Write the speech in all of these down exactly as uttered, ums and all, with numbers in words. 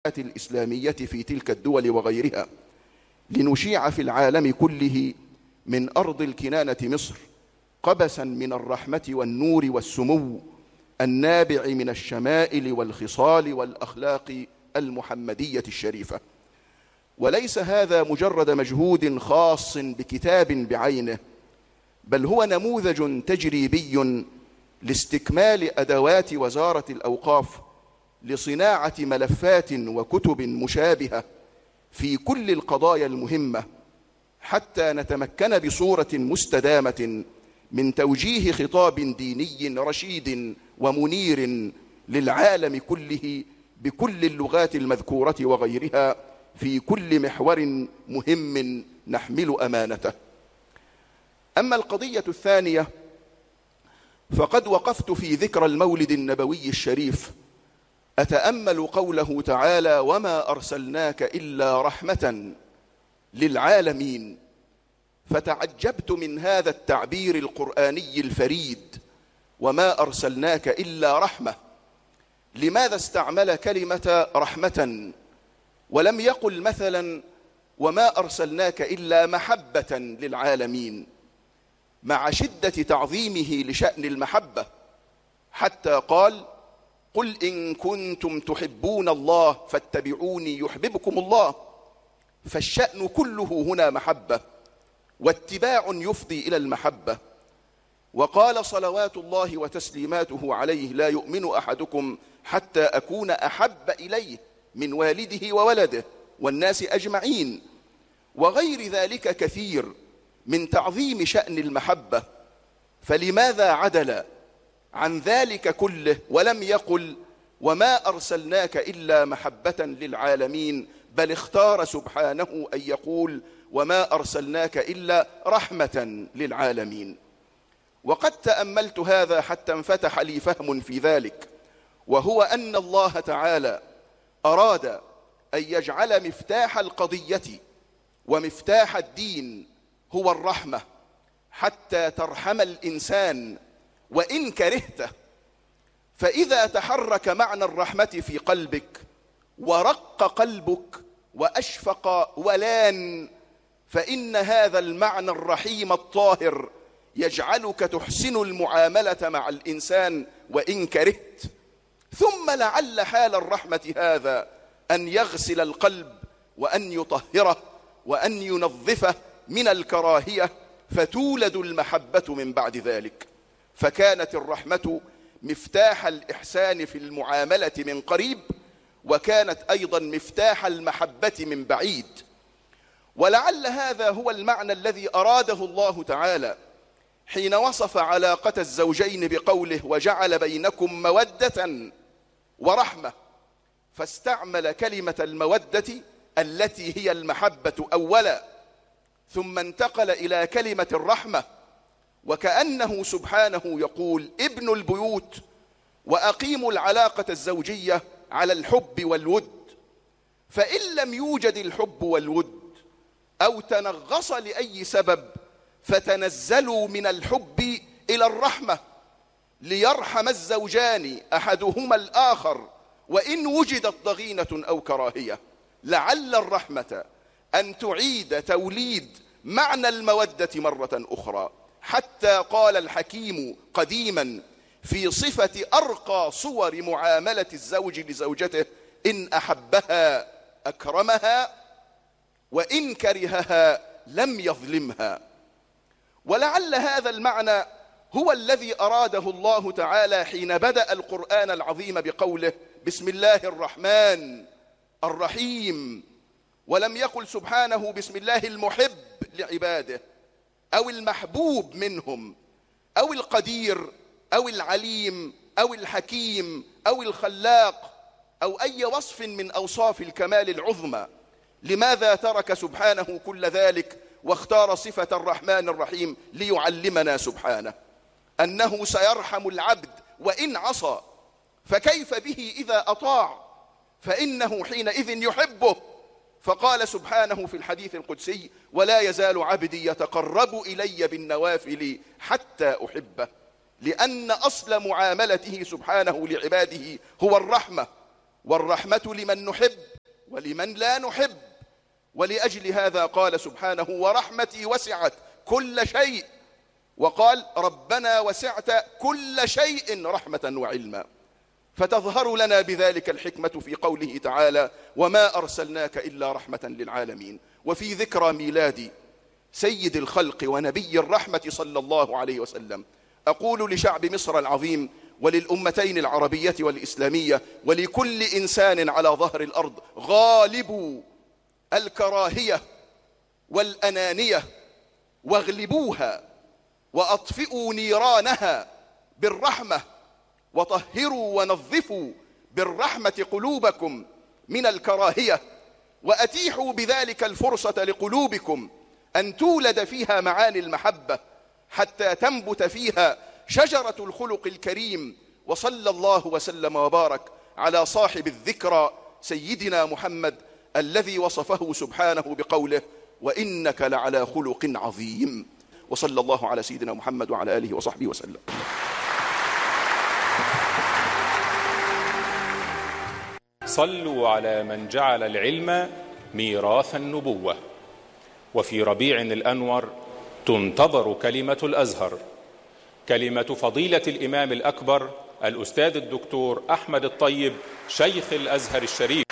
الإسلامية في تلك الدول وغيرها لنشيع في العالم كله من أرض الكنانة مصر قبسا من الرحمة والنور والسمو النابع من الشمائل والخصال والأخلاق المحمدية الشريفة. وليس هذا مجرد مجهود خاص بكتاب بعينه، بل هو نموذج تجريبي لاستكمال أدوات وزارة الأوقاف لصناعة ملفات وكتب مشابهة في كل القضايا المهمة، حتى نتمكن بصورة مستدامة من توجيه خطاب ديني رشيد ومنير للعالم كله بكل اللغات المذكورة وغيرها في كل محور مهم نحمل أمانته. أما القضية الثانية فقد وقفت في ذكرى المولد النبوي الشريف أتأمل قوله تعالى: وما أرسلناك إلا رحمة للعالمين، فتعجبت من هذا التعبير القرآني الفريد: وما أرسلناك إلا رحمة. لماذا استعمل كلمة رحمة ولم يقل مثلا وما أرسلناك إلا محبة للعالمين، مع شدة تعظيمه لشأن المحبة، حتى قال: قل إن كنتم تحبون الله فاتبعوني يحببكم الله. فالشأن كله هنا محبة، واتباع يفضي إلى المحبة. وقال صلوات الله وتسليماته عليه: لا يؤمن أحدكم حتى أكون أحب إليه من والده وولده والناس أجمعين، وغير ذلك كثير من تعظيم شأن المحبة. فلماذا عدل عن ذلك كله ولم يقل وما أرسلناك إلا محبة للعالمين، بل اختار سبحانه أن يقول وما أرسلناك إلا رحمة للعالمين؟ وقد تأملت هذا حتى انفتح لي فهم في ذلك، وهو أن الله تعالى أراد أن يجعل مفتاح القضية ومفتاح الدين هو الرحمة، حتى ترحم الإنسان وإن كرهته. فإذا تحرك معنى الرحمة في قلبك ورق قلبك وأشفق ولان، فإن هذا المعنى الرحيم الطاهر يجعلك تحسن المعاملة مع الإنسان وإن كرهت. ثم لعل حال الرحمة هذا أن يغسل القلب وأن يطهره وأن ينظفه من الكراهية، فتولد المحبة من بعد ذلك. فكانت الرحمة مفتاح الإحسان في المعاملة من قريب، وكانت أيضا مفتاح المحبة من بعيد. ولعل هذا هو المعنى الذي أراده الله تعالى حين وصف علاقة الزوجين بقوله: وجعل بينكم مودة ورحمة، فاستعمل كلمة المودة التي هي المحبة أولا، ثم انتقل إلى كلمة الرحمة، وكأنه سبحانه يقول: ابنوا البيوت وأقيموا العلاقة الزوجية على الحب والود. فإن لم يوجد الحب والود أو تنغص لأي سبب، فتنزلوا من الحب إلى الرحمة ليرحم الزوجان أحدهما الآخر وإن وجدت ضغينة أو كراهية. لعل الرحمة أن تعيد توليد معنى المودة مرة أخرى، حتى قال الحكيم قديما في صفة أرقى صور معاملة الزوج لزوجته: إن أحبها أكرمها وإن كرهها لم يظلمها. ولعل هذا المعنى هو الذي أراده الله تعالى حين بدأ القرآن العظيم بقوله: بسم الله الرحمن الرحيم، ولم يقل سبحانه بسم الله المحب لعباده أو المحبوب منهم أو القدير أو العليم أو الحكيم أو الخلاق أو أي وصف من أوصاف الكمال العظمى. لماذا ترك سبحانه كل ذلك واختار صفة الرحمن الرحيم؟ ليعلمنا سبحانه أنه سيرحم العبد وإن عصى، فكيف به إذا أطاع؟ فإنه حينئذ يحبه. فقال سبحانه في الحديث القدسي: ولا يزال عبدي يتقرب إلي بالنوافل حتى أحبه. لأن أصل معاملته سبحانه لعباده هو الرحمة، والرحمة لمن نحب ولمن لا نحب. ولأجل هذا قال سبحانه: ورحمتي وسعت كل شيء، وقال: ربنا وسعت كل شيء رحمة وعلما. فتظهر لنا بذلك الحكمة في قوله تعالى: وما أرسلناك إلا رحمة للعالمين. وفي ذكرى ميلاد سيد الخلق ونبي الرحمة صلى الله عليه وسلم أقول لشعب مصر العظيم وللأمتين العربية والإسلامية ولكل إنسان على ظهر الأرض: غالبوا الكراهية والأنانية واغلبوها، وأطفئوا نيرانها بالرحمة، وطهروا ونظفوا بالرحمة قلوبكم من الكراهية، وأتيحوا بذلك الفرصة لقلوبكم أن تولد فيها معاني المحبة حتى تنبت فيها شجرة الخلق الكريم. وصلى الله وسلم وبارك على صاحب الذكرى سيدنا محمد الذي وصفه سبحانه بقوله: وإنك لعلى خلق عظيم. وصلى الله على سيدنا محمد وعلى آله وصحبه وسلم. صلوا على من جعل العلم ميراث النبوة. وفي ربيع الأنور تنتظر كلمة الأزهر، كلمة فضيلة الإمام الأكبر الأستاذ الدكتور أحمد الطيب شيخ الأزهر الشريف.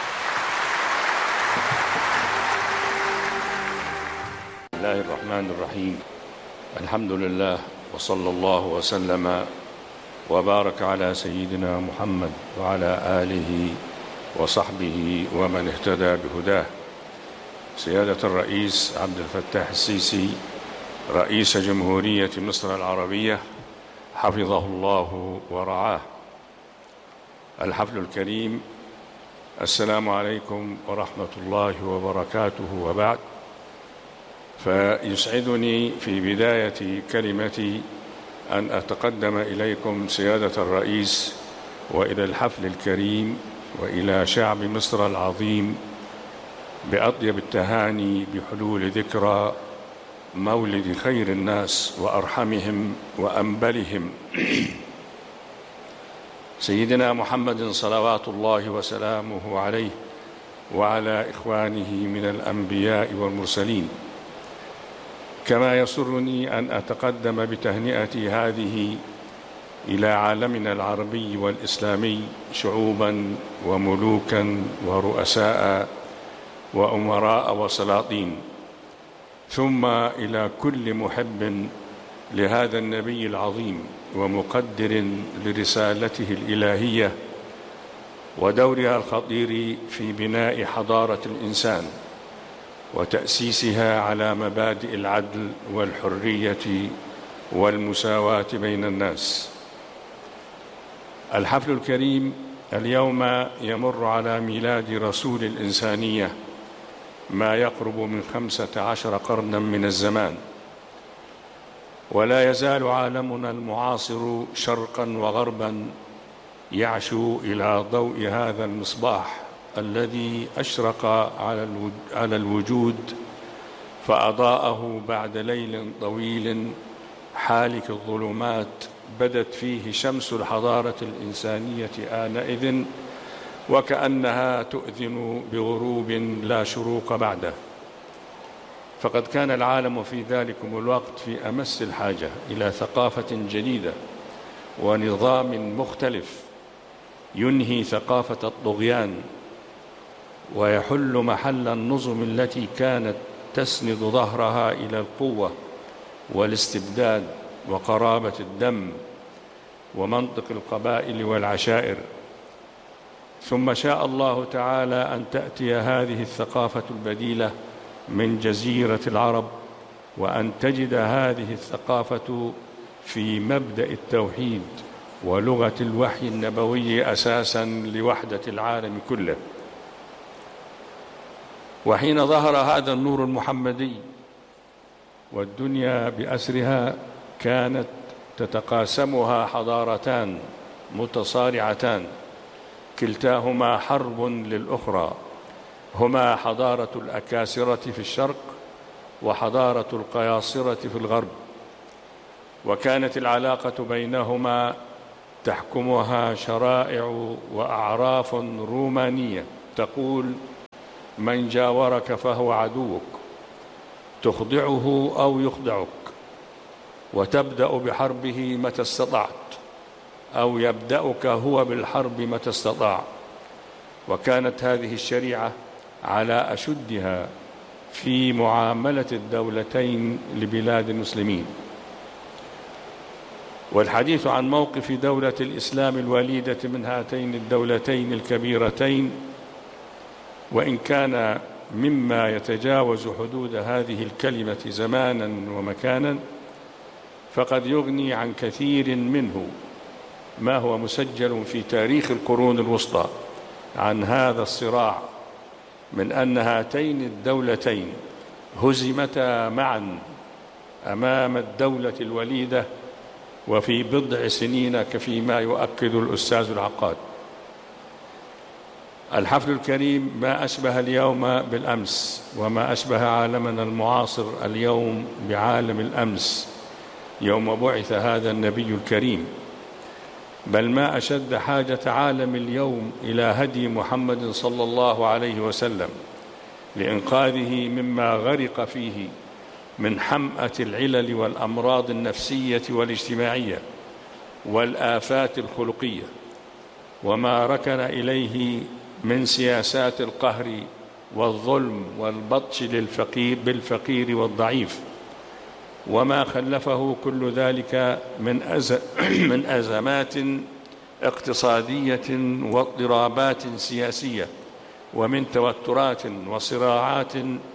بسم الله الرحمن الرحيم. الحمد لله، وصلى الله وسلم وبارك على سيدنا محمد وعلى آله وصحبه ومن اهتدى بهداه. سيادة الرئيس عبد الفتاح السيسي رئيس جمهورية مصر العربية حفظه الله ورعاه، الحفل الكريم، السلام عليكم ورحمة الله وبركاته. وبعد، فيسعدني في بداية كلمتي أن أتقدم إليكم سيادة الرئيس وإلى الحفل الكريم وإلى شعب مصر العظيم بأطيب التهاني بحلول ذكرى مولد خير الناس وأرحمهم وأنبلهم سيدنا محمد صلوات الله وسلامه عليه وعلى إخوانه من الأنبياء والمرسلين. كما يسرني أن أتقدم بتهنئتي هذه إلى عالمنا العربي والإسلامي شعوبا وملوكا ورؤساء وأمراء وسلاطين، ثم إلى كل محب لهذا النبي العظيم ومقدر لرسالته الإلهية ودورها الخطير في بناء حضارة الإنسان وتأسيسها على مبادئ العدل والحرية والمساواة بين الناس. الحفل الكريم اليوم يمر على ميلاد رسول الإنسانية ما يقرب من خمسة عشر قرنا من الزمان، ولا يزال عالمنا المعاصر شرقا وغربا يعشو إلى ضوء هذا المصباح الذي أشرق على الوجود فأضاءه بعد ليل طويل حالك الظلمات بدت فيه شمس الحضارة الإنسانية آنئذ وكأنها تؤذن بغروب لا شروق بعده. فقد كان العالم في ذلكم الوقت في أمس الحاجة إلى ثقافة جديدة ونظام مختلف ينهي ثقافة الطغيان ويحل محل النظم التي كانت تسند ظهرها إلى القوة والاستبداد وقرابة الدم ومنطق القبائل والعشائر. ثم شاء الله تعالى أن تأتي هذه الثقافة البديلة من جزيرة العرب وأن تجد هذه الثقافة في مبدأ التوحيد ولغة الوحي النبوي أساساً لوحدة العالم كله. وحين ظهر هذا النور المحمدي والدنيا بأسرها كانت تتقاسمها حضارتان متصارعتان كلتاهما حرب للأخرى، هما حضارة الأكاسرة في الشرق وحضارة القياصرة في الغرب، وكانت العلاقة بينهما تحكمها شرائع وأعراف رومانية تقول: من جاورك فهو عدوك، تخضعه أو يخضعك، وتبدأ بحربه متى استطعت، أو يبدأك هو بالحرب متى استطاع. وكانت هذه الشريعة على أشدها في معاملة الدولتين لبلاد المسلمين. والحديث عن موقف دولة الإسلام الوليدة من هاتين الدولتين الكبيرتين، وإن كان مما يتجاوز حدود هذه الكلمة زمانا ومكانا، فقد يغني عن كثير منه ما هو مسجل في تاريخ القرون الوسطى عن هذا الصراع، من أن هاتين الدولتين هزمتا معا أمام الدولة الوليدة وفي بضع سنين، كفيما يؤكد الأستاذ العقاد. الحفل الكريم ما أشبه اليوم بالأمس، وما أشبه عالمنا المعاصر اليوم بعالم الأمس يوم بعث هذا النبي الكريم، بل ما أشد حاجة عالم اليوم إلى هدي محمد صلى الله عليه وسلم لإنقاذه مما غرق فيه من حمأة العلل والأمراض النفسية والاجتماعية والآفات الخلقية، وما ركن إليه من سياسات القهر والظلم والبطش للفقير بالفقير والضعيف، وما خلفه كل ذلك من أز... من أزمات اقتصادية واضطرابات سياسية، ومن توترات وصراعات،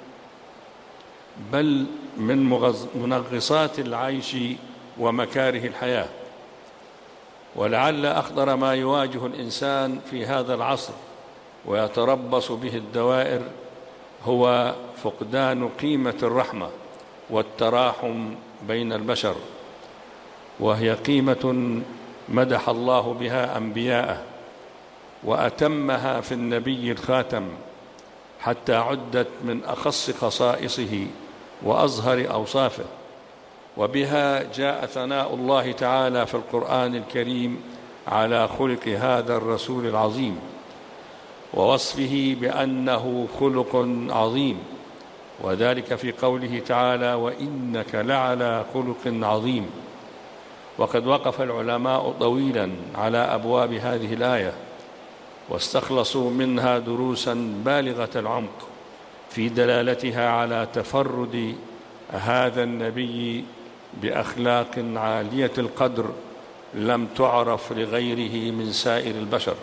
بل من مغز... منغصات العيش ومكاره الحياة. ولعل أخطر ما يواجه الإنسان في هذا العصر ويتربص به الدوائر هو فقدان قيمة الرحمة والتراحم بين البشر، وهي قيمة مدح الله بها أنبياءه وأتمها في النبي الخاتم، حتى عدت من أخص خصائصه وأظهر أوصافه. وبها جاء ثناء الله تعالى في القرآن الكريم على خلق هذا الرسول العظيم، ووصفه بأنه خلق عظيم، وذلك في قوله تعالى: وإنك لعلى خلق عظيم. وقد وقف العلماء طويلا على أبواب هذه الآية، واستخلصوا منها دروسا بالغة العمق في دلالتها على تفرد هذا النبي بأخلاق عالية القدر لم تعرف لغيره من سائر البشر.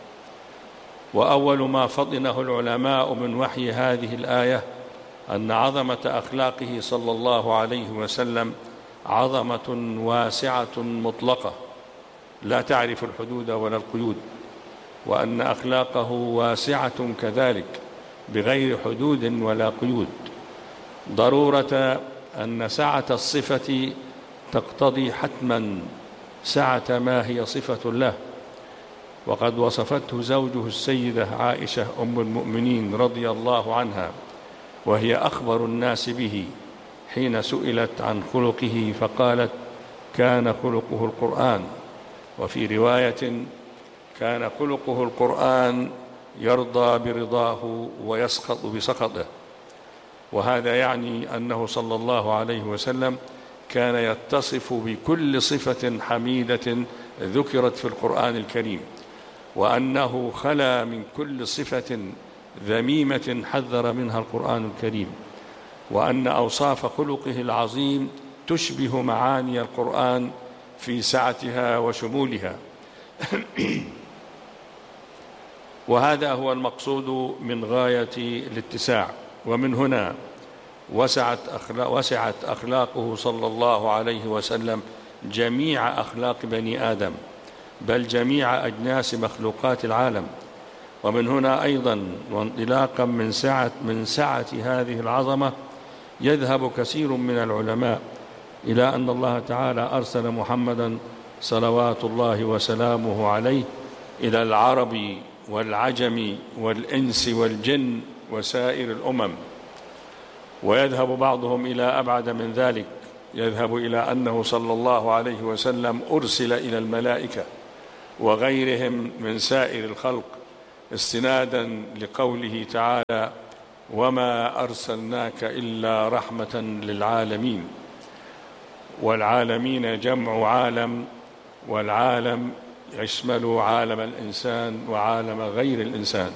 وأول ما فطنه العلماء من وحي هذه الآية أن عظمة أخلاقه صلى الله عليه وسلم عظمة واسعة مطلقة لا تعرف الحدود ولا القيود، وأن أخلاقه واسعة كذلك بغير حدود ولا قيود، ضرورة أن سعة الصفة تقتضي حتما سعة ما هي صفة له. وقد وصفته زوجه السيدة عائشة أم المؤمنين رضي الله عنها، وهي أخبر الناس به، حين سئلت عن خلقه فقالت: كان خلقه القرآن. وفي رواية: كان خلقه القرآن يرضى برضاه ويسخط بسخطه. وهذا يعني أنه صلى الله عليه وسلم كان يتصف بكل صفة حميدة ذكرت في القرآن الكريم، وأنه خلا من كل صفة ذميمة حذر منها القرآن الكريم، وأن أوصاف خلقه العظيم تشبه معاني القرآن في سعتها وشمولها. وهذا هو المقصود من غاية الاتساع. ومن هنا وسعت أخلاق وسعت أخلاقه صلى الله عليه وسلم جميع أخلاق بني آدم، بل جميع أجناس مخلوقات العالم. ومن هنا أيضا وانطلاقا من سعة من سعة هذه العظمة يذهب كثير من العلماء إلى أن الله تعالى أرسل محمدا صلوات الله وسلامه عليه إلى العرب والعجم والإنس والجن وسائر الأمم. ويذهب بعضهم إلى أبعد من ذلك، يذهب إلى أنه صلى الله عليه وسلم أرسل إلى الملائكة وغيرهم من سائر الخلق، استنادا لقوله تعالى: وما أرسلناك إلا رحمة للعالمين. والعالمين جمع عالم، والعالم يشمل عالم الإنسان وعالم غير الإنسان.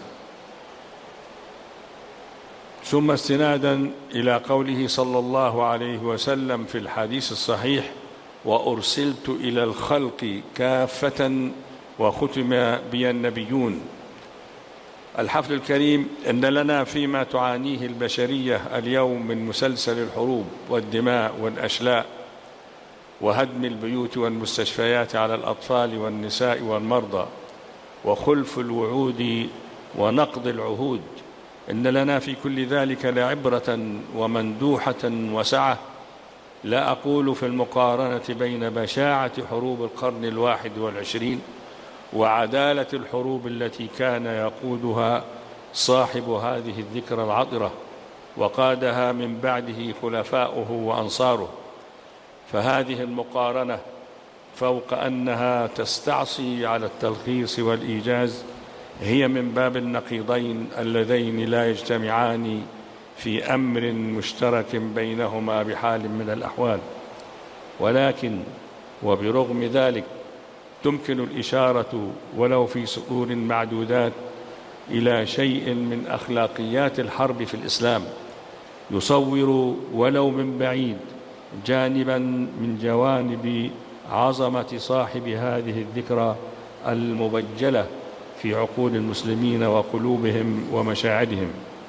ثم استنادا إلى قوله صلى الله عليه وسلم في الحديث الصحيح: وأرسلت إلى الخلق كافة وختم بي النبيون. الحفل الكريم، إن لنا فيما تعانيه البشرية اليوم من مسلسل الحروب والدماء والأشلاء وهدم البيوت والمستشفيات على الأطفال والنساء والمرضى وخلف الوعود ونقض العهود، إن لنا في كل ذلك لعبرة ومندوحة وسعة، لا أقول في المقارنة بين بشاعة حروب القرن الواحد والعشرين وعدالة الحروب التي كان يقودها صاحب هذه الذكرى العطرة وقادها من بعده خلفاؤه وأنصاره، فهذه المقارنة فوق أنها تستعصي على التلخيص والإيجاز هي من باب النقيضين اللذين لا يجتمعان في أمر مشترك بينهما بحال من الأحوال. ولكن وبرغم ذلك تمكن الإشارة ولو في سطور معدودات إلى شيء من أخلاقيات الحرب في الإسلام، يصور ولو من بعيد جانبا من جوانب عظمة صاحب هذه الذكرى المبجلة في عقول المسلمين وقلوبهم ومشاعرهم.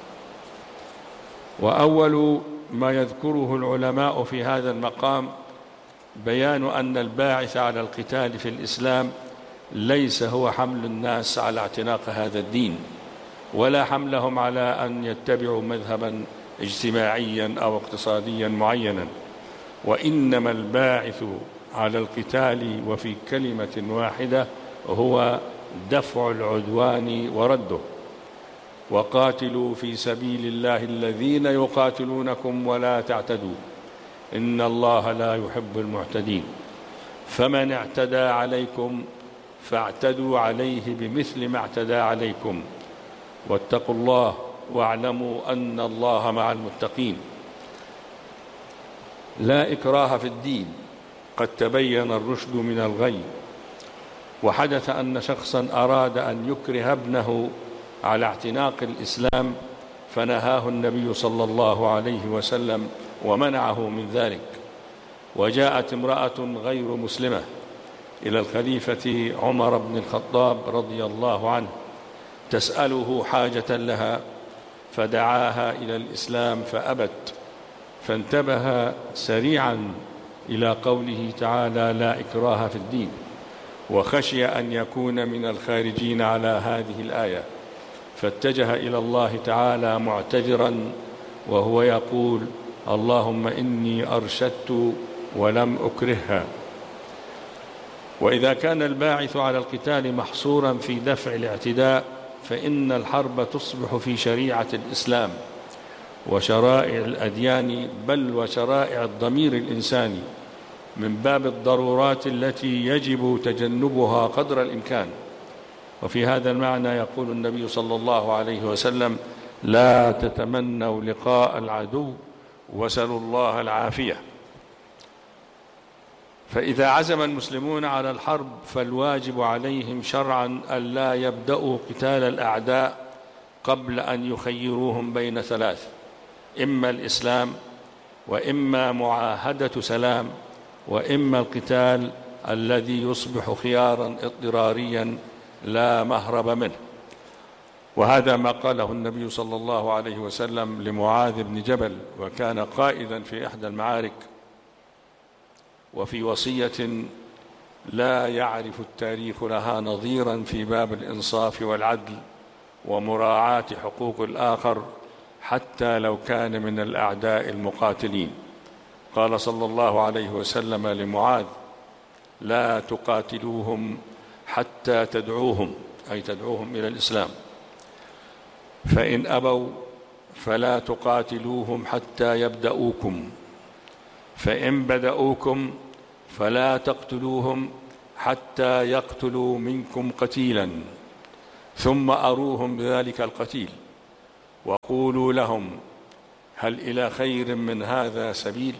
وأول ما يذكره العلماء في هذا المقام بيان أن الباعث على القتال في الإسلام ليس هو حمل الناس على اعتناق هذا الدين، ولا حملهم على أن يتبعوا مذهبا اجتماعيا أو اقتصاديا معينا، وإنما الباعث على القتال وفي كلمة واحدة هو دفع العدوان ورده. وقاتلوا في سبيل الله الذين يقاتلونكم ولا تعتدوا إن الله لا يحب المعتدين، فمن اعتدى عليكم فاعتدوا عليه بمثل ما اعتدى عليكم، واتقوا الله واعلموا أن الله مع المتقين. لا إكراه في الدين، قد تبين الرشد من الغي. وحدث أن شخصا أراد أن يكره ابنه على اعتناق الإسلام فنهاه النبي صلى الله عليه وسلم ومنعه من ذلك. وجاءت امرأة غير مسلمة إلى الخليفة عمر بن الخطاب رضي الله عنه تسأله حاجة لها، فدعاها إلى الإسلام فأبت، فانتبه سريعا إلى قوله تعالى: لا إكراه في الدين، وخشي أن يكون من الخارجين على هذه الآية، فاتجه إلى الله تعالى معتذرا وهو يقول: اللهم إني أرشدت ولم أكرهها. وإذا كان الباعث على القتال محصورا في دفع الاعتداء، فإن الحرب تصبح في شريعة الإسلام وشرائع الأديان، بل وشرائع الضمير الإنساني، من باب الضرورات التي يجب تجنبها قدر الإمكان. وفي هذا المعنى يقول النبي صلى الله عليه وسلم: لا تتمنوا لقاء العدو وسلوا الله العافية. فإذا عزم المسلمون على الحرب فالواجب عليهم شرعا ألا يبدأوا قتال الأعداء قبل أن يخيروهم بين ثلاث: إما الإسلام، وإما معاهدة سلام، وإما القتال الذي يصبح خيارا اضطراريا لا مهرب منه. وهذا ما قاله النبي صلى الله عليه وسلم لمعاذ بن جبل، وكان قائدا في إحدى المعارك، وفي وصية لا يعرف التاريخ لها نظيرا في باب الإنصاف والعدل ومراعاة حقوق الآخر حتى لو كان من الأعداء المقاتلين. قال صلى الله عليه وسلم لمعاذ: لا تقاتلوهم حتى تدعوهم، أي تدعوهم إلى الإسلام، فإن أبوا فلا تقاتلوهم حتى يبدأوكم، فإن بدأوكم فلا تقتلوهم حتى يقتلوا منكم قتيلا ثم أروهم بذلك القتيل وقولوا لهم هل إلى خير من هذا سبيل؟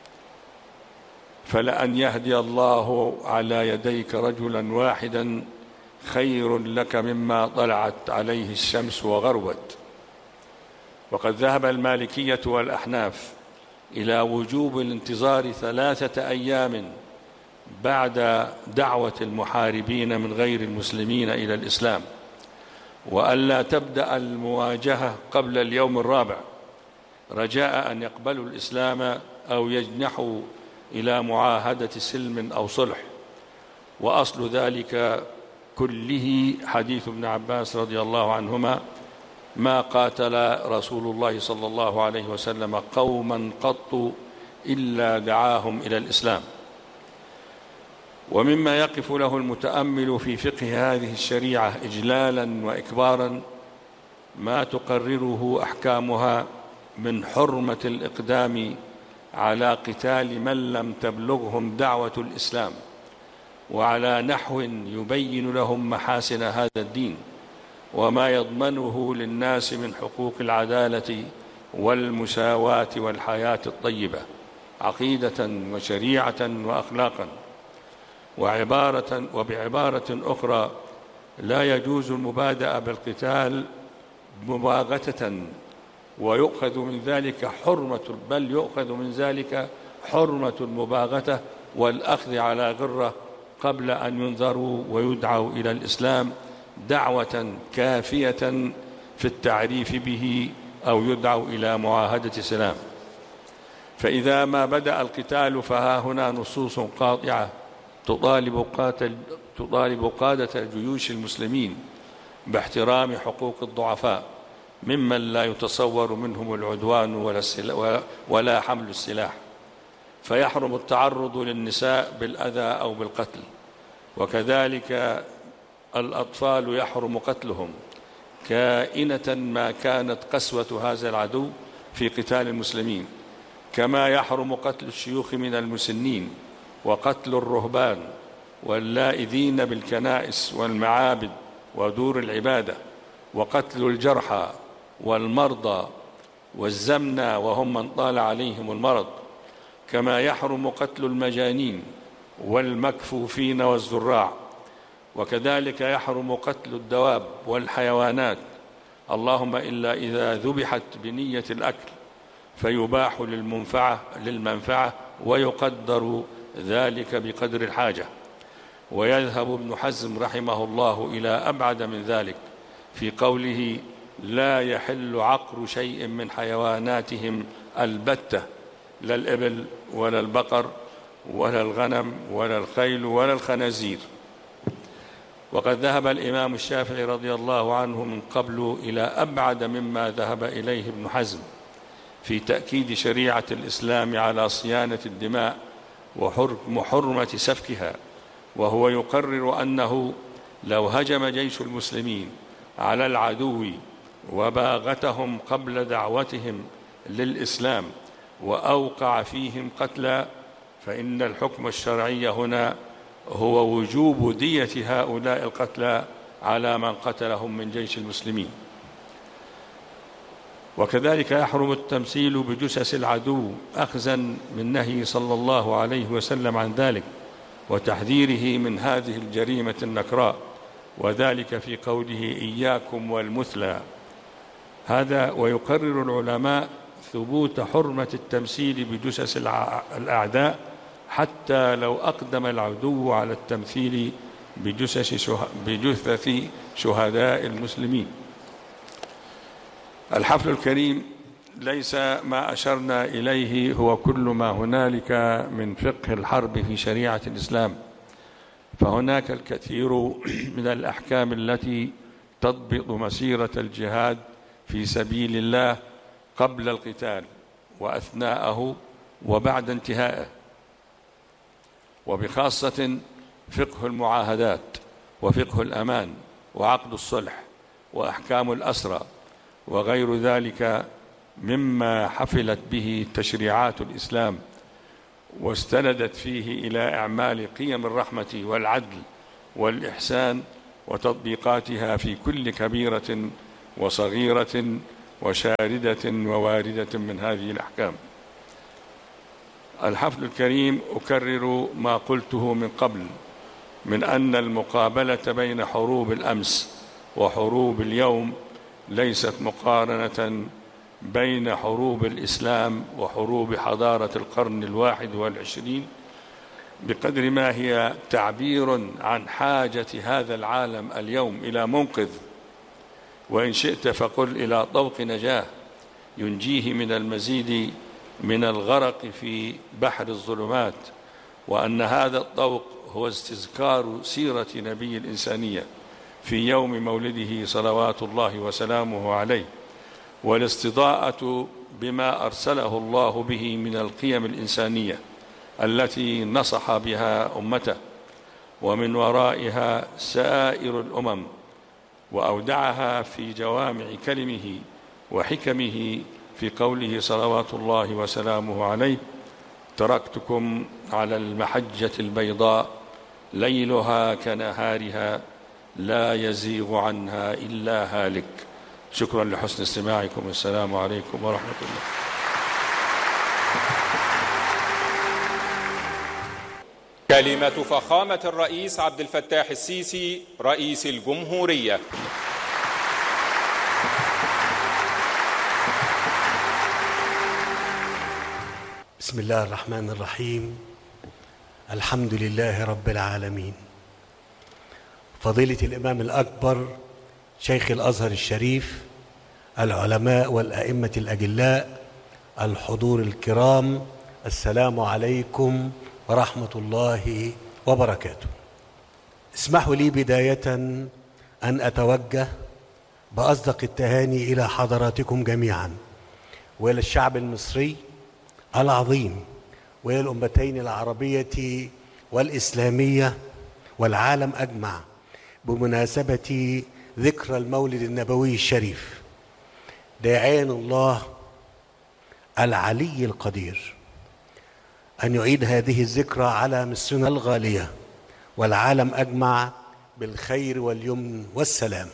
فلأن يهدي الله على يديك رجلا واحدا خير لك مما طلعت عليه الشمس وغربت. وقد ذهب المالكية والأحناف إلى وجوب الانتظار ثلاثة أيام بعد دعوة المحاربين من غير المسلمين إلى الإسلام، وألا تبدأ المواجهة قبل اليوم الرابع رجاء أن يقبلوا الإسلام أو يجنحوا إلى معاهدة سلم أو صلح. وأصل ذلك كله حديث ابن عباس رضي الله عنهما: ما قاتل رسول الله صلى الله عليه وسلم قوما قط إلا دعاهم إلى الإسلام. ومما يقف له المتأمل في فقه هذه الشريعة إجلالا وإكبارا ما تقرره أحكامها من حرمة الإقدام على قتال من لم تبلغهم دعوة الإسلام، وعلى نحو يبين لهم محاسن هذا الدين وما يضمنه للناس من حقوق العدالة والمساواة والحياة الطيبة عقيدة وشريعة وأخلاقا. وعبارة وبعبارة أخرى لا يجوز المبادئة بالقتال مباغتة ويؤخذ من ذلك حرمة بل يؤخذ من ذلك حرمة المباغتة والأخذ على غرة قبل أن ينذروا ويدعوا إلى الإسلام دعوة كافية في التعريف به أو يدعوا إلى معاهدة سلام. فإذا ما بدأ القتال فها هنا نصوص قاطعة تطالب قاتل تطالب قادة جيوش المسلمين باحترام حقوق الضعفاء ممن لا يتصور منهم العدوان ولا, ولا حمل السلاح، فيحرم التعرض للنساء بالأذى أو بالقتل، وكذلك الأطفال يحرم قتلهم كائنة ما كانت قسوة هذا العدو في قتال المسلمين، كما يحرم قتل الشيوخ من المسنين وقتل الرهبان واللائذين بالكنائس والمعابد ودور العبادة، وقتل الجرحى والمرضى والزمنى وهم من طال عليهم المرض، كما يحرم قتل المجانين والمكفوفين والزراع، وكذلك يحرم قتل الدواب والحيوانات، اللهم إلا إذا ذبحت بنية الأكل فيباح للمنفعة للمنفعة ويقدر ذلك بقدر الحاجة. ويذهب ابن حزم رحمه الله إلى أبعد من ذلك في قوله: لا يحل عقر شيء من حيواناتهم البتة، لا الإبل ولا البقر ولا الغنم ولا الخيل ولا الخنازير. وقد ذهب الإمام الشافعي رضي الله عنه من قبل إلى أبعد مما ذهب إليه ابن حزم في تأكيد شريعة الإسلام على صيانة الدماء وحرمة سفكها، وهو يقرر أنه لو هجم جيش المسلمين على العدو وباغتهم قبل دعوتهم للإسلام وأوقع فيهم قتلا فإن الحكم الشرعي هنا هو وجوب دية هؤلاء القتلى على من قتلهم من جيش المسلمين. وكذلك يحرم التمثيل بجثث العدو أخذا من نهي صلى الله عليه وسلم عن ذلك وتحذيره من هذه الجريمة النكراء، وذلك في قوله: إياكم والمثلى. هذا ويقرر العلماء ثبوت حرمة التمثيل بجثث الأعداء حتى لو أقدم العدو على التمثيل بجثث شهداء المسلمين. الحفل الكريم ليس ما أشرنا إليه هو كل ما هنالك من فقه الحرب في شريعة الإسلام، فهناك الكثير من الأحكام التي تضبط مسيرة الجهاد في سبيل الله قبل القتال وأثناءه وبعد انتهائه، وبخاصة فقه المعاهدات وفقه الأمان وعقد الصلح وأحكام الأسرى وغير ذلك مما حفلت به تشريعات الإسلام. واستندت فيه إلى إعمال قيم الرحمة والعدل والإحسان وتطبيقاتها في كل كبيرة وصغيرة وشاردة وواردة من هذه الأحكام. الحفل الكريم أكرر ما قلته من قبل من أن المقابلة بين حروب الأمس وحروب اليوم ليست مقارنة بين حروب الإسلام وحروب حضارة القرن الواحد والعشرين، بقدر ما هي تعبير عن حاجة هذا العالم اليوم إلى منقذ، وإن شئت فقل إلى طوق نجاة ينجيه من المزيد من الغرق في بحر الظلمات، وأن هذا الطوق هو استذكار سيرة نبي الإنسانية في يوم مولده صلوات الله وسلامه عليه، والاستضاءة بما أرسله الله به من القيم الإنسانية التي نصح بها أمته ومن ورائها سائر الأمم، وأودعها في جوامع كلمه وحكمه في قوله صلوات الله وسلامه عليه: تركتكم على المحجة البيضاء ليلها كنهارها لا يزيغ عنها إلا هالك. شكرا لحسن استماعكم، والسلام عليكم ورحمة الله. كلمة فخامة الرئيس عبد الفتاح السيسي رئيس الجمهورية. بسم الله الرحمن الرحيم. الحمد لله رب العالمين. فضيلة الإمام الأكبر شيخ الأزهر الشريف، العلماء والأئمة الأجلاء، الحضور الكرام، السلام عليكم ورحمة الله وبركاته. اسمحوا لي بداية أن أتوجه بأصدق التهاني إلى حضراتكم جميعا وإلى الشعب المصري العظيم وإلى الأمتين العربية والإسلامية والعالم أجمع بمناسبة ذكرى المولد النبوي الشريف، داعيا الله العلي القدير أن يعيد هذه الذكرى على مصرنا الغالية والعالم أجمع بالخير واليمن والسلام.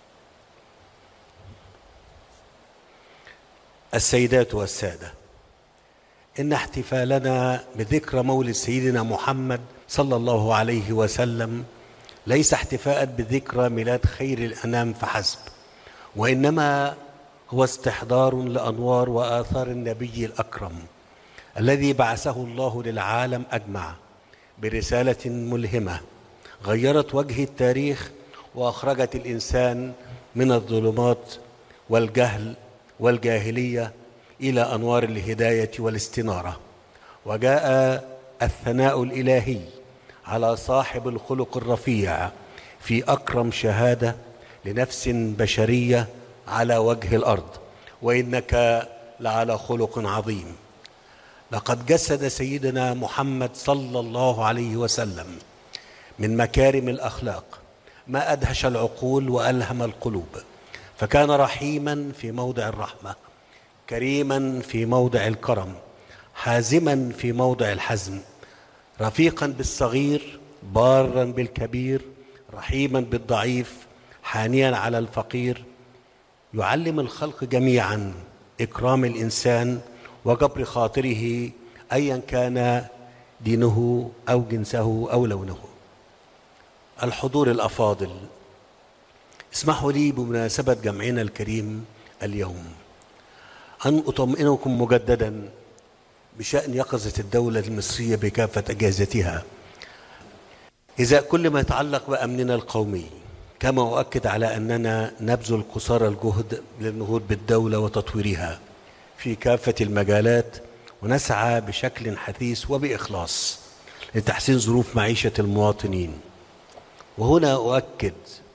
السيدات والسادة، إن احتفالنا بذكرى مولد سيدنا محمد صلى الله عليه وسلم ليس احتفاء بذكرى ميلاد خير الأنام فحسب، وإنما هو استحضار لأنوار وآثار النبي الأكرم الذي بعثه الله للعالم أجمع برسالة ملهمة غيرت وجه التاريخ وأخرجت الإنسان من الظلمات والجهل والجاهلية إلى أنوار الهداية والاستنارة. وجاء الثناء الإلهي على صاحب الخلق الرفيع في أكرم شهادة لنفس بشرية على وجه الأرض: وإنك لعلى خلق عظيم. لقد جسد سيدنا محمد صلى الله عليه وسلم من مكارم الأخلاق ما أدهش العقول وألهم القلوب، فكان رحيما في موضع الرحمة، كريما في موضع الكرم، حازما في موضع الحزم، رفيقا بالصغير، بارا بالكبير، رحيما بالضعيف، حانيا على الفقير، يعلم الخلق جميعا إكرام الإنسان وجبر خاطره أيا كان دينه أو جنسه أو لونه. الحضور الأفاضل، اسمحوا لي بمناسبة جمعنا الكريم اليوم أن أطمئنكم مجددا بشأن يقظة الدولة المصرية بكافة أجهزتها إذا كل ما يتعلق بأمننا القومي، كما أؤكد على أننا نبذل قصارى الجهد للنهوض بالدولة وتطويرها في كافة المجالات، ونسعى بشكل حثيث وبإخلاص لتحسين ظروف معيشة المواطنين. وهنا أؤكد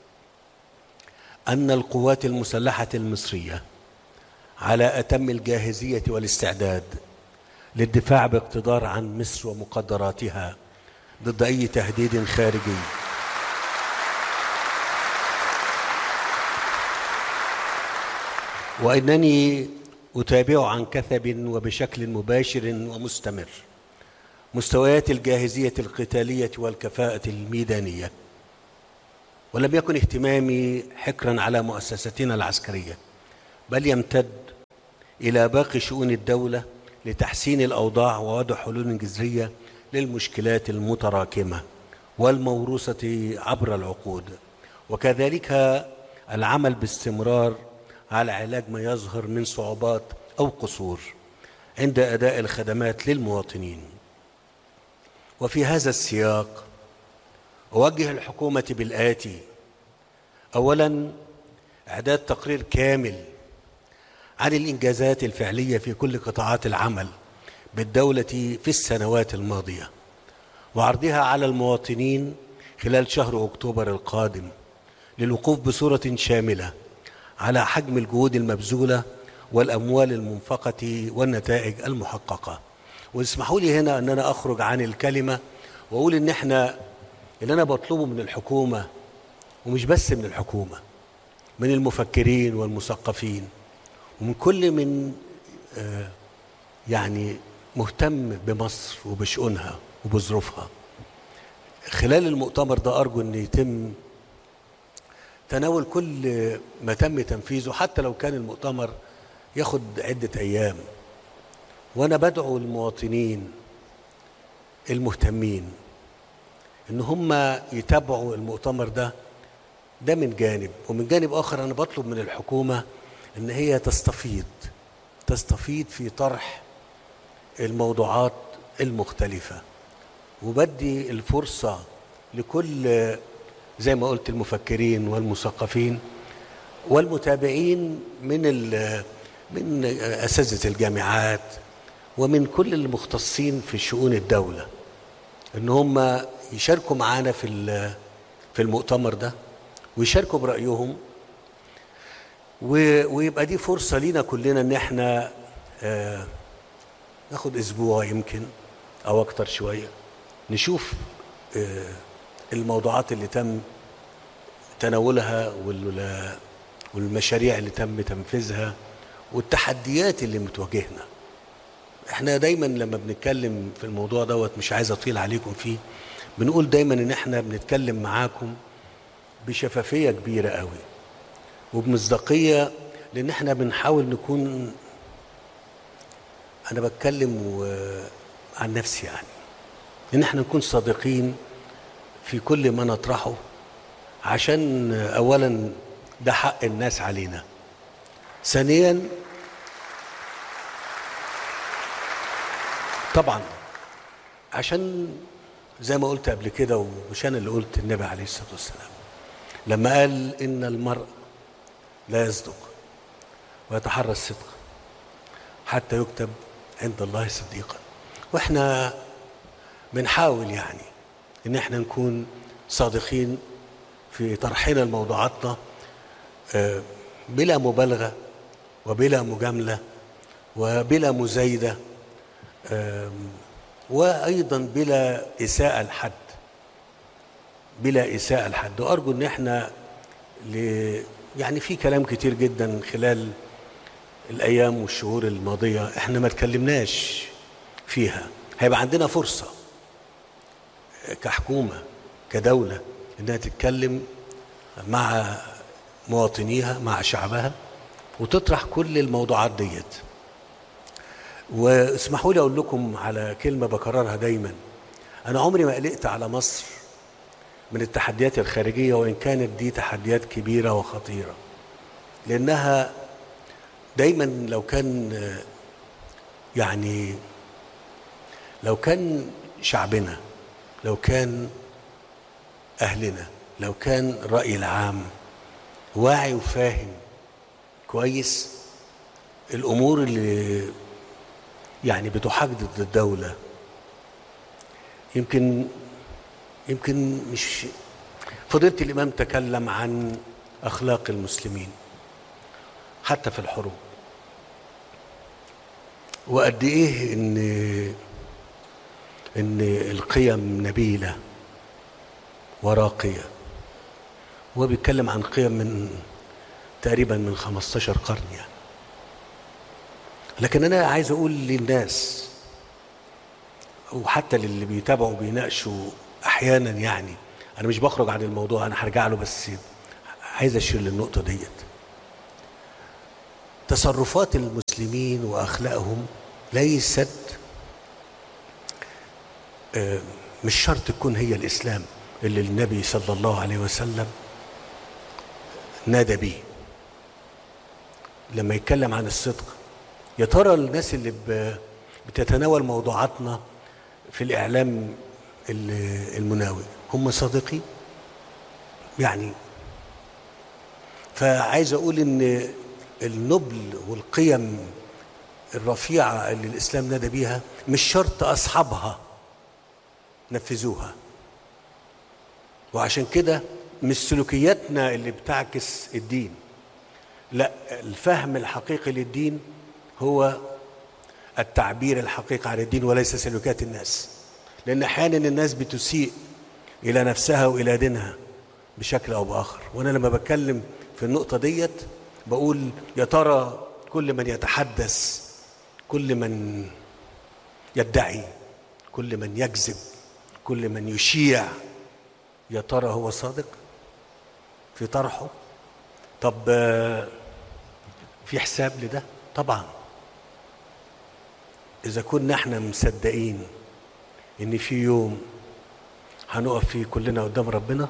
أن القوات المسلحة المصرية على أتم الجاهزية والاستعداد للدفاع باقتدار عن مصر ومقدراتها ضد أي تهديد خارجي. وإنني أتابع عن كثب وبشكل مباشر ومستمر مستويات الجاهزية القتالية والكفاءة الميدانية. ولم يكن اهتمامي حكرا على مؤسستنا العسكرية، بل يمتد إلى باقي شؤون الدولة لتحسين الأوضاع ووضع حلول جذرية للمشكلات المتراكمة والموروثة عبر العقود، وكذلك العمل باستمرار على علاج ما يظهر من صعوبات أو قصور عند أداء الخدمات للمواطنين. وفي هذا السياق أوجه الحكومة بالآتي: أولاً، إعداد تقرير كامل عن الإنجازات الفعلية في كل قطاعات العمل بالدولة في السنوات الماضية، وعرضها على المواطنين خلال شهر أكتوبر القادم، للوقوف بصورة شاملة على حجم الجهود المبذولة والأموال المنفقة والنتائج المحققة. واسمحوا لي هنا أن أنا أخرج عن الكلمة وأقول إن إحنا اللي أنا بطلبه من الحكومة، ومش بس من الحكومة، من المفكرين والمثقفين ومن كل من آه يعني مهتم بمصر وبشؤونها وبظروفها، خلال المؤتمر ده أرجو أن يتم تناول كل ما تم تنفيذه، حتى لو كان المؤتمر ياخد عدة أيام. وأنا بدعو المواطنين المهتمين إن هم يتابعوا المؤتمر ده ده من جانب، ومن جانب آخر أنا بطلب من الحكومة إن هي تستفيض تستفيض في طرح الموضوعات المختلفة، وبدي الفرصة لكل زي ما قلت المفكرين والمثقفين والمتابعين من من أساتذة الجامعات ومن كل المختصين في شؤون الدولة إن هم يشاركوا معانا في في المؤتمر ده ويشاركوا برأيهم، ويبقى دي فرصة لينا كلنا إن احنا آه ناخد أسبوع يمكن أو أكتر شوية نشوف آه الموضوعات اللي تم تناولها والمشاريع اللي تم تنفيذها والتحديات اللي متواجهنا. احنا دايما لما بنتكلم في الموضوع دوت، مش عايز أطيل عليكم فيه، بنقول دايما إن احنا بنتكلم معاكم بشفافية كبيرة قوي وبمصداقية، لأن احنا بنحاول نكون، أنا بتكلم عن نفسي يعني، إن احنا نكون صادقين في كل ما نطرحه، عشان أولا ده حق الناس علينا، ثانيا طبعا عشان زي ما قلت قبل كده، ومش أنا اللي قلت، النبي عليه الصلاة والسلام لما قال إن المرء لا يصدق ويتحرى الصدق حتى يكتب عند الله صديقا. وإحنا بنحاول يعني إن إحنا نكون صادقين في طرحنا لموضوعاتنا بلا مبالغة وبلا مجاملة وبلا مزايدة، وأيضا بلا إساءة لحد بلا إساءة لحد. وأرجو إن إحنا يعني في كلام كتير جدا خلال الأيام والشهور الماضية إحنا ما تكلمناش فيها، هيبقى عندنا فرصة كحكومة كدولة إنها تتكلم مع مواطنيها مع شعبها وتطرح كل الموضوعات ديت. واسمحوا لي أقول لكم على كلمة بكررها دايما، أنا عمري ما قلقت على مصر من التحديات الخارجية، وإن كانت دي تحديات كبيرة وخطيرة، لأنها دايما لو كان يعني لو كان شعبنا، لو كان أهلنا، لو كان الرأي العام واعي وفاهم كويس الأمور اللي يعني بتحاج ضد الدولة، يمكن يمكن مش فضيلة الإمام تكلم عن أخلاق المسلمين حتى في الحروب، وقد إيه إن إن القيم نبيلة وراقية. هو بيتكلم عن قيم من تقريبا من خمستاشر قرن يعني. لكن أنا عايز أقول للناس، وحتى للي بيتابعوا وبيناقشوا احيانا، يعني انا مش بخرج عن الموضوع، انا هرجع له، بس عايز اشير للنقطه ديت. تصرفات المسلمين واخلاقهم ليست مش شرط تكون هي الاسلام اللي النبي صلى الله عليه وسلم نادى به لما يتكلم عن الصدق. يا ترى الناس اللي بتتناول موضوعاتنا في الإعلام المناوئ هم صادقين؟ يعني فعايز أقول إن النبل والقيم الرفيعة اللي الإسلام نادى بيها مش شرط أصحابها نفذوها. وعشان كده مش سلوكياتنا اللي بتعكس الدين، لا، الفهم الحقيقي للدين هو التعبير الحقيقي عن الدين وليس سلوكيات الناس. لأن أحيانا الناس بتسيء إلى نفسها وإلى دينها بشكل أو بآخر. وأنا لما بتكلم في النقطة ديت بقول يا ترى كل من يتحدث، كل من يدعي، كل من يكذب، كل من يشيع، يا ترى هو صادق في طرحه؟ طب في حساب لده؟ طبعا. إذا كنا احنا مصدقين إن في يوم هنقف فيه كلنا قدام ربنا،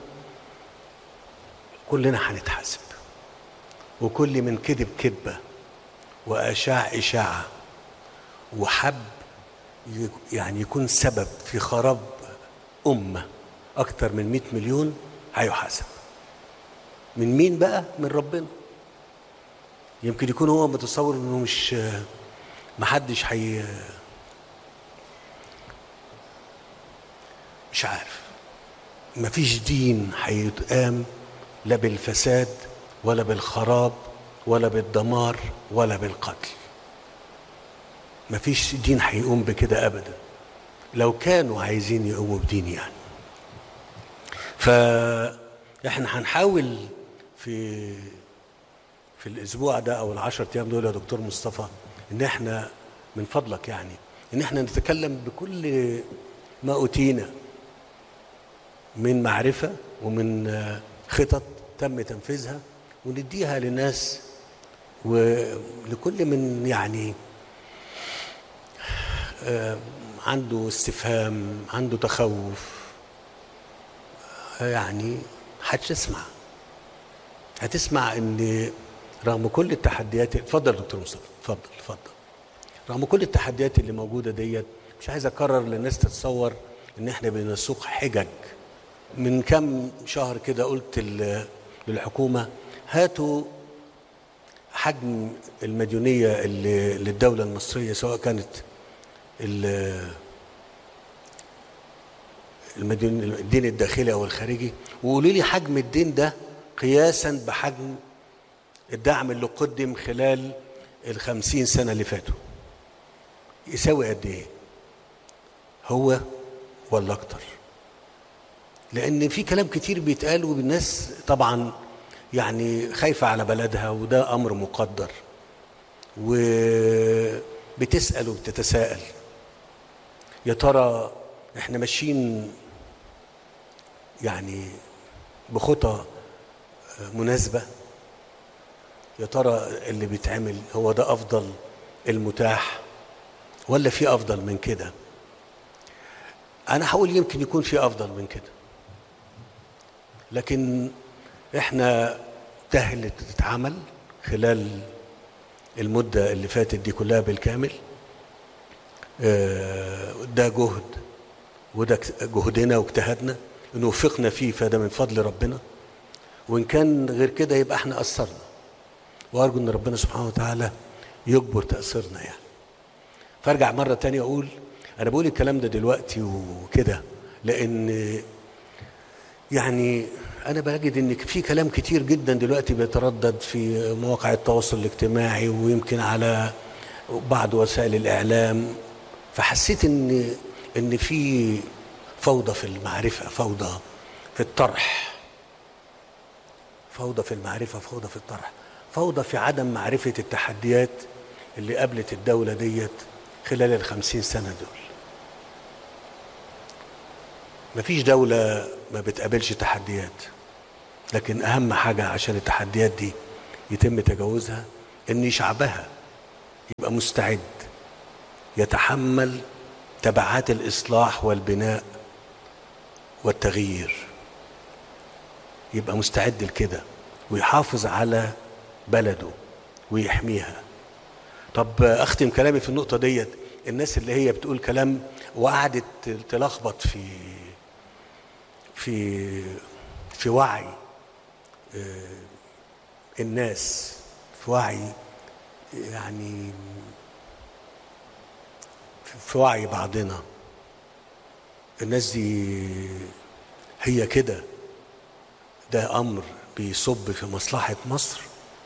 كلنا هنتحاسب، وكل من كذب كذبة وأشاع إشاعة وحب يعني يكون سبب في خراب أمة أكتر من مئة مليون هيحاسب. من مين بقى؟ من ربنا. يمكن يكون هو متصور إنه مش محدش حي مش عارف. مفيش دين هيتقام لا بالفساد ولا بالخراب ولا بالدمار ولا بالقتل. مفيش دين هيقوم بكده أبدا لو كانوا عايزين يقوموا بدين يعني. فإحنا هنحاول في في الأسبوع ده أو العشر أيام دول يا دكتور مصطفى إن إحنا من فضلك يعني إن إحنا نتكلم بكل ما أوتينا من معرفة ومن خطط تم تنفيذها ونديها للناس ولكل من يعني عنده استفهام، عنده تخوف، يعني هتسمع هتسمع ان رغم كل التحديات. اتفضل دكتور مصطفى، اتفضل اتفضل. رغم كل التحديات اللي موجوده ديت، مش عايز اكرر للناس تتصور ان احنا بنسوق حجج. من كام شهر كده قلت للحكومه هاتوا حجم المديونيه اللي للدوله المصريه، سواء كانت المدين الدين الداخلي او الخارجي، وقولوا لي حجم الدين ده قياسا بحجم الدعم اللي قدم خلال الخمسين سنة اللي فاتوا يساوي قد ايه؟ هو ولا اكتر؟ لان في كلام كتير بيتقال والناس طبعا يعني خايفة على بلدها، وده امر مقدر، وبتسأل وبتتساءل يا ترى احنا ماشيين يعني بخطى مناسبة؟ يا ترى اللي بيتعمل هو ده افضل المتاح ولا في افضل من كده؟ انا هقول يمكن يكون في افضل من كده، لكن احنا تهل تتعمل خلال المدة اللي فاتت دي كلها بالكامل. ده جهد وده جهدنا واجتهادنا ان وفقنا فيه، فده من فضل ربنا، وان كان غير كده يبقى احنا قصرنا، وارجو ان ربنا سبحانه وتعالى يجبر تأثيرنا يعني. فارجع مرة تانية اقول انا بقول الكلام ده دلوقتي وكده لان يعني انا بجد ان في كلام كتير جدا دلوقتي بيتردد في مواقع التواصل الاجتماعي ويمكن على بعض وسائل الاعلام، فحسيت ان ان في فوضى في المعرفة، فوضى في الطرح، فوضى في المعرفة، فوضى في الطرح، فوضى في عدم معرفة التحديات اللي قابلت الدولة ديت خلال الخمسين سنة دول. مفيش دولة ما بتقابلش تحديات، لكن أهم حاجة عشان التحديات دي يتم تجاوزها إن شعبها يبقى مستعد يتحمل تبعات الإصلاح والبناء والتغيير، يبقى مستعد لكده ويحافظ على بلده ويحميها. طب أختم كلامي في النقطة ديت. الناس اللي هي بتقول كلام وقعدت تلخبط في في في وعي الناس، في وعي يعني في وعي بعضنا، الناس دي هي كده، ده أمر بيصب في مصلحة مصر؟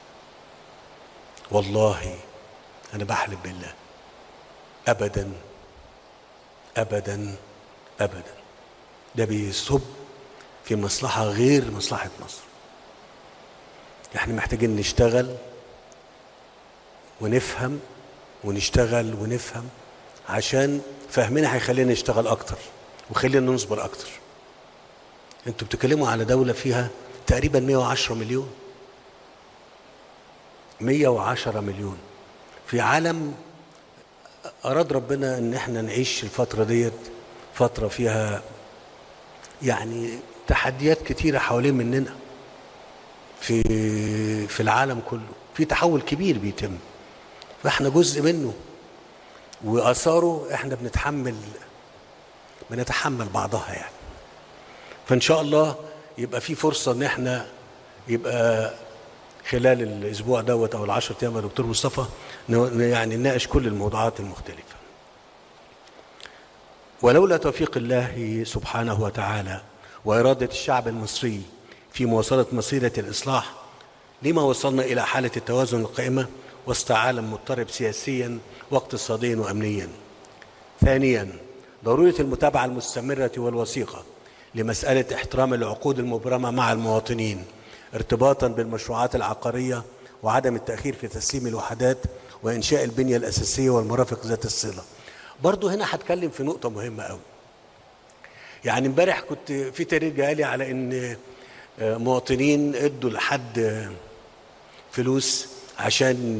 والله أنا بحلف بالله أبدا أبدا أبدا، ده بيصب في مصلحة غير مصلحة مصر. احنا محتاجين نشتغل ونفهم ونشتغل ونفهم، عشان فهمنا هيخلينا نشتغل أكتر وخلينا نصبر أكتر. انتوا بتتكلموا على دولة فيها تقريبا مئة وعشرة مليون، مئة وعشرة مليون في عالم أراد ربنا إن احنا نعيش الفترة ديت فترة فيها يعني تحديات كتيرة حوالين مننا، في في العالم كله في تحول كبير بيتم، فاحنا جزء منه وآثاره احنا بنتحمل بنتحمل بعضها يعني. فإن شاء الله يبقى في فرصة إن احنا يبقى خلال الأسبوع دوت أو العشر أيام يا دكتور مصطفى يعني نناقش كل الموضوعات المختلفة. ولولا توفيق الله سبحانه وتعالى وإرادة الشعب المصري في مواصلة مسيرة الإصلاح لما وصلنا إلى حالة التوازن القائمة وسط عالم مضطرب سياسيا واقتصاديا وأمنيا. ثانيا، ضرورة المتابعة المستمرة والوثيقة لمسألة احترام العقود المبرمة مع المواطنين ارتباطا بالمشروعات العقارية وعدم التأخير في تسليم الوحدات وإنشاء البنية الأساسية والمرافق ذات الصلة. برضو هنا هتكلم في نقطة مهمة قوي. يعني امبارح كنت في تقرير جالي على ان مواطنين ادوا لحد فلوس عشان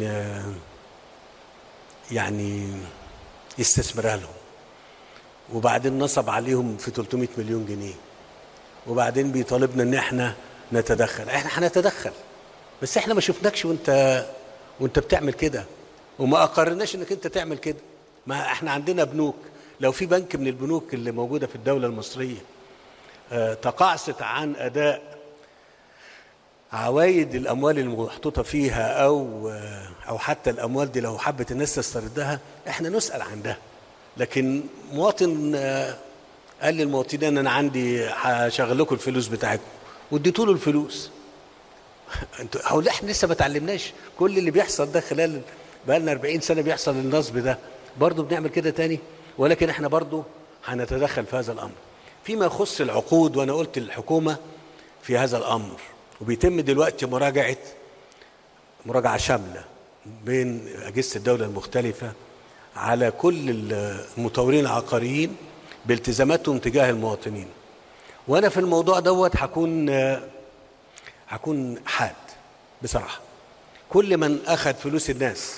يعني يستثمرها لهم، وبعدين نصب عليهم في ثلاثمئة مليون جنيه، وبعدين بيطالبنا ان احنا نتدخل. احنا هنتدخل بس احنا ما شفناكش وانت وانت بتعمل كده، وما اقررناش انك انت تعمل كده. ما احنا عندنا بنوك، لو في بنك من البنوك اللي موجودة في الدولة المصرية اه تقاعست عن أداء عوائد الأموال المحطوطة فيها أو اه أو حتى الأموال دي لو حبت الناس تستردها، احنا نسأل عن ده. لكن مواطن اه قال للمواطنين أنا عندي هشغل لكم الفلوس بتاعتكم واديتوا له الفلوس. انتوا هو احنا لسه ما اتعلمناش كل اللي بيحصل ده خلال بقى لنا أربعين سنة بيحصل النصب ده، برضه بنعمل كده تاني. ولكن احنا برضه هنتدخل في هذا الامر فيما يخص العقود. وانا قلت للحكومه في هذا الامر، وبيتم دلوقتي مراجعه مراجعه شامله بين اجهزه الدوله المختلفه على كل المطورين العقاريين بالتزاماتهم تجاه المواطنين. وانا في الموضوع دوت هكون هكون حاد بصراحه. كل من اخذ فلوس الناس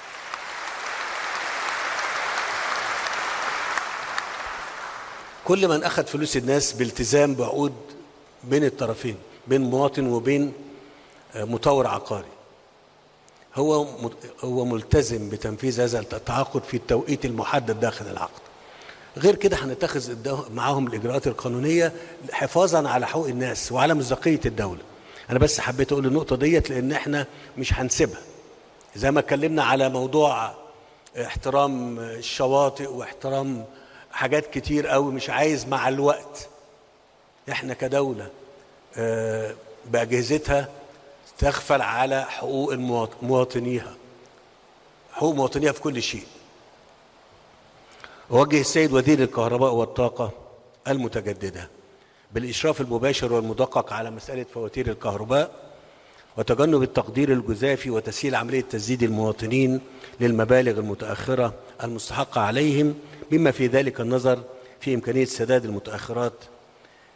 كل من أخذ فلوس الناس بالتزام بعقود بين الطرفين، بين مواطن وبين مطور عقاري، هو هو ملتزم بتنفيذ هذا التعاقد في التوقيت المحدد داخل العقد. غير كده هنتخذ معاهم الإجراءات القانونية حفاظا على حقوق الناس وعلى مصداقية الدولة. أنا بس حبيت أقول النقطة ديت لأن إحنا مش هنسيبها. زي ما اتكلمنا على موضوع احترام الشواطئ واحترام حاجات كتير قوي، مش عايز مع الوقت احنا كدولة بأجهزتها تغفل على حقوق مواطنيها، حقوق مواطنيها في كل شيء. أوجه السيد وزير الكهرباء والطاقة المتجددة بالإشراف المباشر والمدقق على مسألة فواتير الكهرباء وتجنب التقدير الجزافي وتسهيل عملية تسديد المواطنين للمبالغ المتأخرة المستحقة عليهم، بما في ذلك النظر في إمكانية سداد المتأخرات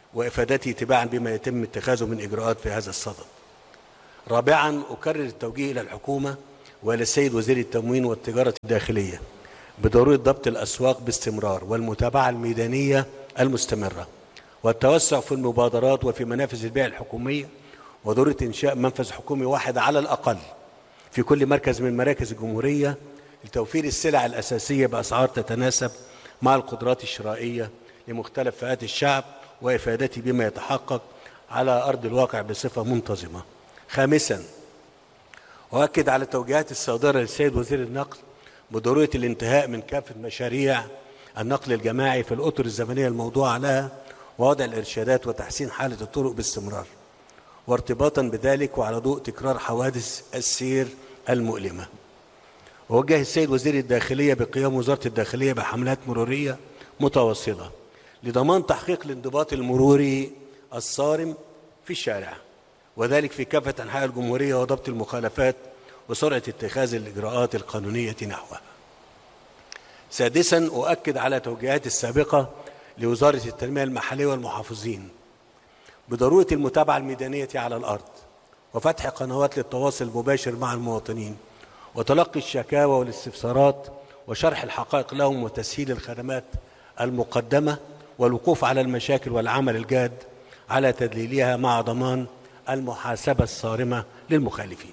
وإفادته تباعا بما يتم اتخاذه من إجراءات في هذا الصدد. رابعا، أكرر التوجيه إلى الحكومة وإلى السيد وزير التموين والتجارة الداخلية بضرورة ضبط الأسواق باستمرار والمتابعة الميدانية المستمرة والتوسع في المبادرات وفي منافذ البيع الحكومية، وضرورة إنشاء منفذ حكومي واحد على الأقل في كل مركز من مراكز الجمهورية لتوفير السلع الأساسية بأسعار تتناسب مع القدرات الشرائية لمختلف فئات الشعب وإفادته بما يتحقق على أرض الواقع بصفة منتظمة. خامسا، أؤكد على التوجيهات الصادرة للسيد وزير النقل بضرورة الانتهاء من كافة مشاريع النقل الجماعي في الأطر الزمنية الموضوعة لها ووضع الإرشادات وتحسين حالة الطرق باستمرار، وارتباطا بذلك وعلى ضوء تكرار حوادث السير المؤلمة. ووجه السيد وزير الداخلية بقيام وزارة الداخلية بحملات مرورية متواصلة لضمان تحقيق الانضباط المروري الصارم في الشارع، وذلك في كافة أنحاء الجمهورية، وضبط المخالفات وسرعة اتخاذ الإجراءات القانونية نحوها. سادسا، أؤكد على توجيهات السابقة لوزارة التنمية المحلية والمحافظين بضرورة المتابعة الميدانية على الأرض وفتح قنوات للتواصل المباشر مع المواطنين وتلقي الشكاوى والاستفسارات وشرح الحقائق لهم وتسهيل الخدمات المقدمة والوقوف على المشاكل والعمل الجاد على تدليلها مع ضمان المحاسبة الصارمة للمخالفين.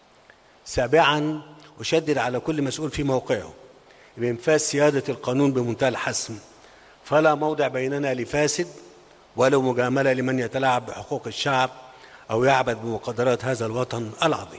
سابعا، أشدد على كل مسؤول في موقعه بإنفاذ سيادة القانون بمنتهى الحسم، فلا موضع بيننا لفاسد ولا مجاملة لمن يتلاعب بحقوق الشعب أو يعبث بمقدرات هذا الوطن العظيم.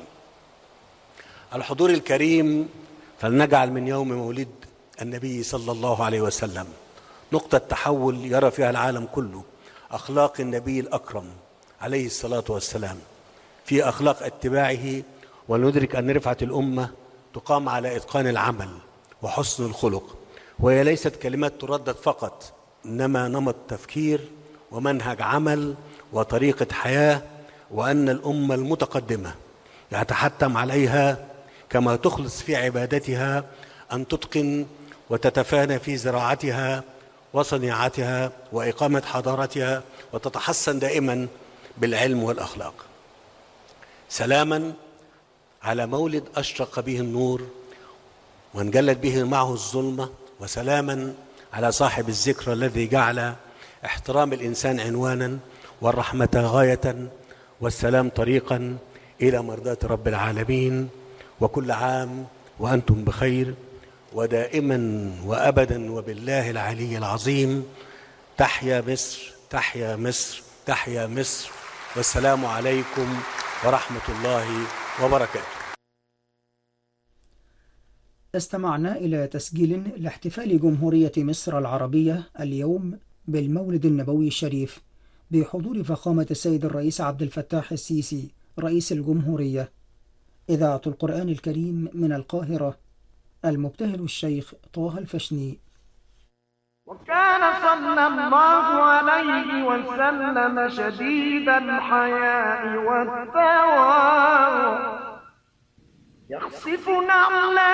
الحضور الكريم، فلنجعل من يوم مولد النبي صلى الله عليه وسلم نقطة تحول يرى فيها العالم كله أخلاق النبي الأكرم عليه الصلاة والسلام في أخلاق اتباعه، وندرك أن رفعة الأمة تقام على إتقان العمل وحسن الخلق، وهي ليست كلمات تردد فقط، إنما نمط تفكير ومنهج عمل وطريقة حياة، وأن الأمة المتقدمة يتحتم عليها كما تخلص في عبادتها أن تتقن وتتفانى في زراعتها وصناعتها وإقامة حضارتها وتتحسن دائما بالعلم والأخلاق. سلاما على مولد أشرق به النور وانجلت به معه الظلمة، وسلاما على صاحب الذكرى الذي جعل احترام الإنسان عنوانا والرحمة غاية والسلام طريقا إلى مرضاة رب العالمين. وكل عام وأنتم بخير، ودائما وأبدا وبالله العلي العظيم. تحيا مصر، تحيا مصر، تحيا مصر، والسلام عليكم ورحمة الله وبركاته. استمعنا إلى تسجيل لاحتفال جمهورية مصر العربية اليوم بالمولد النبوي الشريف بحضور فخامة السيد الرئيس عبد الفتاح السيسي رئيس الجمهورية. إذاعة القرآن الكريم من القاهرة، المبتهل الشيخ طه الفشني. وكان صلى الله عليه وسلم شديد الحياء والتواضع يخصف نعلا